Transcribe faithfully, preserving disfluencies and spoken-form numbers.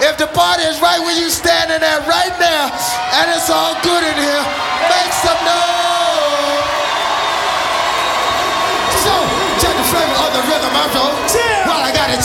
If the party is right where you standing at right now, and it's all good in here, make some noise. So, check the flavor of the rhythm I wrote. Well, I got it.